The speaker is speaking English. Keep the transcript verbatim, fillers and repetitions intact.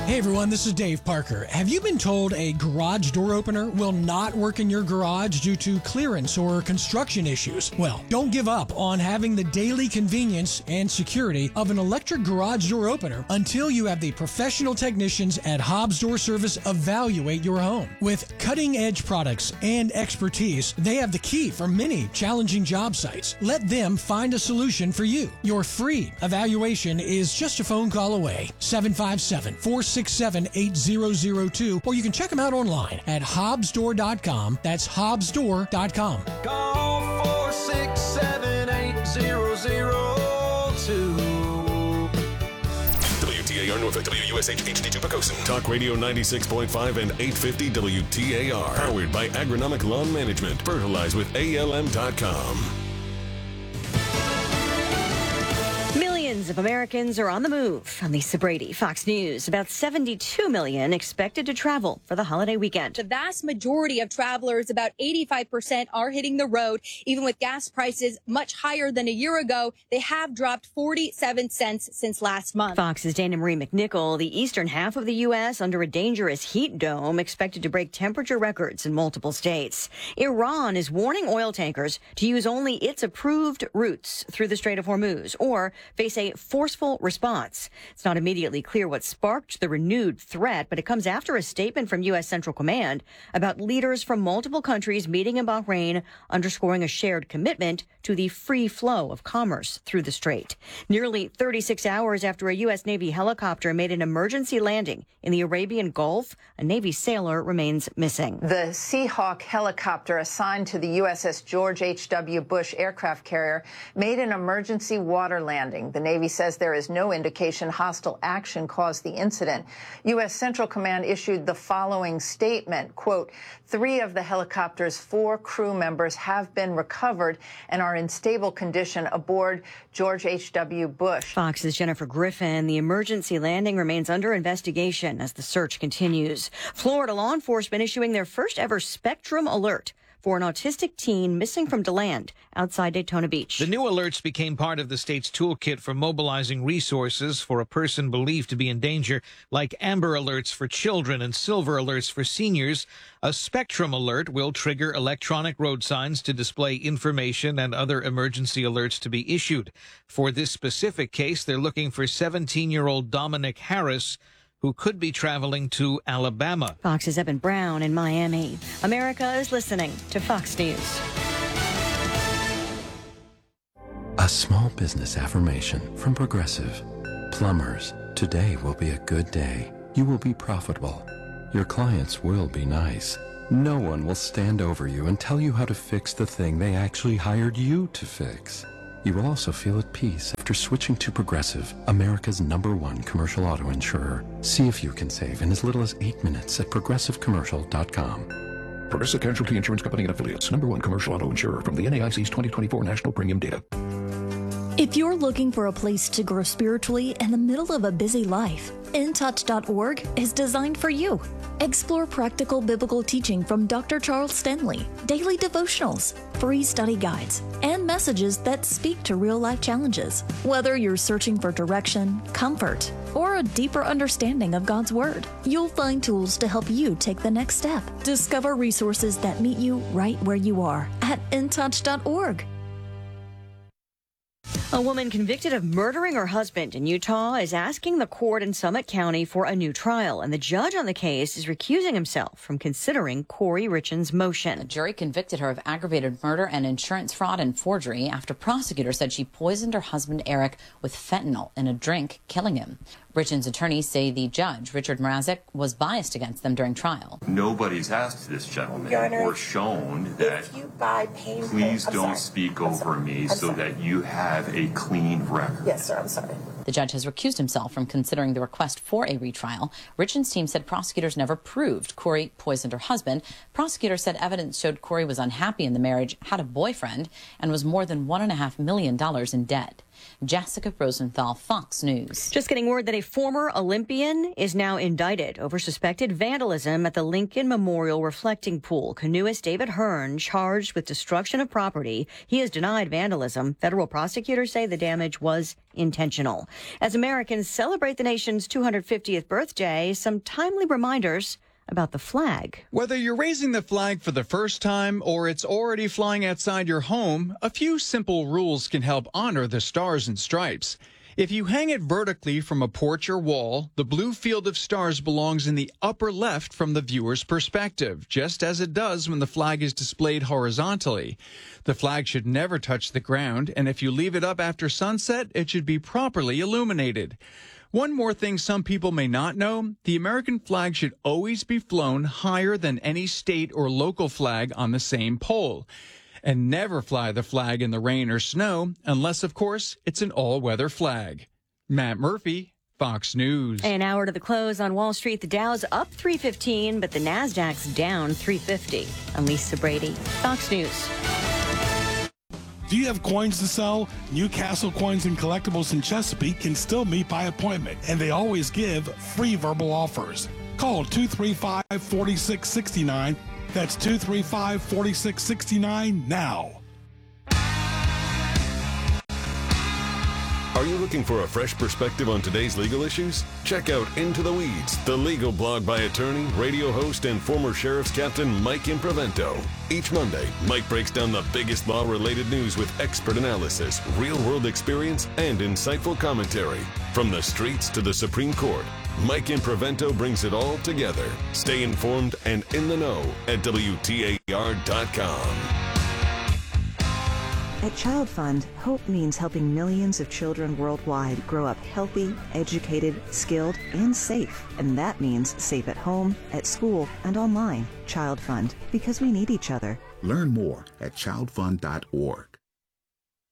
Hey everyone, this is Dave Parker. Have you been told a garage door opener will not work in your garage due to clearance or construction issues? Well, don't give up on having the daily convenience and security of an electric garage door opener until you have the professional technicians at Hobbs Door Service evaluate your home. With cutting-edge products and expertise, they have the key for many challenging job sites. Let them find a solution for you. Your free evaluation is just a phone call away. seven five seven, four six seven, eight zero zero two, or you can check them out online at hobbs door dot com. That's hobbs door dot com. Call four six seven, eight zero zero two. W T A R Norfolk, W U S H H D two Pocosin. Talk Radio ninety-six point five and eight fifty W T A R. Powered by Agronomic Lawn Management. Fertilize with A L M dot com. Millions of Americans are on the move. I'm Lisa Brady, Fox News. About seventy-two million expected to travel for the holiday weekend. The vast majority of travelers, about eighty-five percent, are hitting the road. Even with gas prices much higher than a year ago, they have dropped forty-seven cents since last month. Fox's Dana Marie McNichol. The eastern half of the U S under a dangerous heat dome expected to break temperature records in multiple states. Iran is warning oil tankers to use only its approved routes through the Strait of Hormuz or face a forceful response. It's not immediately clear what sparked the renewed threat, but it comes after a statement from U S Central Command about leaders from multiple countries meeting in Bahrain, underscoring a shared commitment to the free flow of commerce through the strait. Nearly thirty-six hours after a U S Navy helicopter made an emergency landing in the Arabian Gulf, a Navy sailor remains missing. The Seahawk helicopter assigned to the U S S George H W. Bush aircraft carrier made an emergency water landing. The Navy says there is no indication hostile action caused the incident. U S Central Command issued the following statement, quote, three of the helicopter's four crew members have been recovered and are in stable condition aboard George H W. Bush. Fox's Jennifer Griffin. The emergency landing remains under investigation as the search continues. Florida law enforcement issuing their first ever Spectrum alert for an autistic teen missing from DeLand outside Daytona Beach. The new alerts became part of the state's toolkit for mobilizing resources for a person believed to be in danger, like Amber Alerts for children and Silver Alerts for seniors. A Spectrum alert will trigger electronic road signs to display information and other emergency alerts to be issued. For this specific case, they're looking for seventeen-year-old Dominic Harris, who could be traveling to Alabama. Fox's Evan Brown in Miami. America is listening to Fox News. A small business affirmation from Progressive. Plumbers, today will be a good day. You will be profitable. Your clients will be nice. No one will stand over you and tell you how to fix the thing they actually hired you to fix. You will also feel at peace after switching to Progressive, America's number one commercial auto insurer. See if you can save in as little as eight minutes at progressive commercial dot com. Progressive Casualty Insurance Company and Affiliates, number one commercial auto insurer from the N A I C's twenty twenty-four National Premium Data. If you're looking for a place to grow spiritually in the middle of a busy life, in touch dot org is designed for you. Explore practical biblical teaching from Doctor Charles Stanley, daily devotionals, free study guides, and messages that speak to real-life challenges. Whether you're searching for direction, comfort, or a deeper understanding of God's Word, you'll find tools to help you take the next step. Discover resources that meet you right where you are at in touch dot org. A woman convicted of murdering her husband in Utah is asking the court in Summit County for a new trial, and the judge on the case is recusing himself from considering Corey Richens' motion. The jury convicted her of aggravated murder and insurance fraud and forgery after prosecutors said she poisoned her husband Eric with fentanyl in a drink, killing him. Richens' attorneys say the judge, Richard Mrazek, was biased against them during trial. Nobody's asked this gentleman Honor, or shown that you buy pain please I'm don't sorry. speak I'm over sorry. me I'm so sorry. that you have a clean record. Yes, sir, I'm sorry. The judge has recused himself from considering the request for a retrial. Richens' team said prosecutors never proved Corey poisoned her husband. Prosecutors said evidence showed Corey was unhappy in the marriage, had a boyfriend, and was more than one and a half million dollars in debt. Jessica Rosenthal, Fox News. Just getting word that a former Olympian is now indicted over suspected vandalism at the Lincoln Memorial Reflecting Pool. Canoeist David Hearn charged with destruction of property. He has denied vandalism. Federal prosecutors say the damage was intentional. As Americans celebrate the nation's two hundred fiftieth birthday, some timely reminders about the flag. Whether you're raising the flag for the first time or it's already flying outside your home, a few simple rules can help honor the stars and stripes. If you hang it vertically from a porch or wall, the blue field of stars belongs in the upper left from the viewer's perspective, just as it does when the flag is displayed horizontally. The flag should never touch the ground, and if you leave it up after sunset, it should be properly illuminated. One more thing some people may not know, the American flag should always be flown higher than any state or local flag on the same pole. And never fly the flag in the rain or snow, unless, of course, it's an all-weather flag. Matt Murphy, Fox News. An hour to the close on Wall Street. The Dow's up three fifteen, but the Nasdaq's down three fifty. I'm Lisa Brady, Fox News. Do you have coins to sell? Newcastle Coins and Collectibles in Chesapeake can still meet by appointment, and they always give free verbal offers. Call two three five, four six six nine. That's two three five, four six six nine now. Are you looking for a fresh perspective on today's legal issues? Check out Into the Weeds, the legal blog by attorney, radio host, and former Sheriff's Captain Mike Imprevento. Each Monday, Mike breaks down the biggest law-related news with expert analysis, real-world experience, and insightful commentary. From the streets to the Supreme Court, Mike Imprevento brings it all together. Stay informed and in the know at W T A R dot com. At Child Fund, hope means helping millions of children worldwide grow up healthy, educated, skilled, and safe. And that means safe at home, at school, and online. Child Fund, because we need each other. Learn more at child fund dot org.